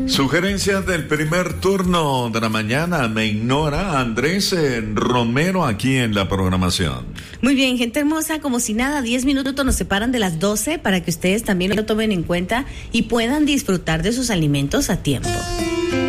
Sugerencias del primer turno de la mañana. Me ignora Andrés Romero aquí en la programación. Muy bien, gente hermosa, como si nada, 10 minutos nos separan de las 12 para que ustedes también lo tomen en cuenta y puedan disfrutar de sus alimentos a tiempo.